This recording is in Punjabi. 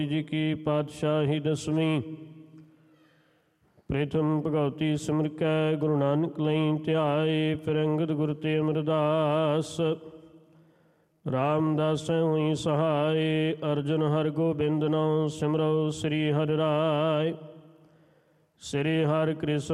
ਜੀ ਕੀ ਪਾਤਸ਼ਾਹੀ ਦਸਵੀਂ। ਪ੍ਰਥਮ ਭਗਉਤੀ ਸਿਮਰ ਕੈ ਗੁਰੂ ਨਾਨਕ ਲਈ ਧਿਆਏ। ਫਿਰ ਅੰਗਦ ਗੁਰ ਤੇ ਅਮਰਦਾਸ ਰਾਮਦਾਸੈ ਹੋਈ ਸਹਾਏ। ਅਰਜੁਨ ਹਰਿ ਗੋਬਿੰਦ ਨਾਉ ਸਿਮਰਉ ਸ੍ਰੀ ਹਰਿ ਰਾਇ। ਸ੍ਰੀ ਹਰਿ ਕ੍ਰਿਸ਼ਨ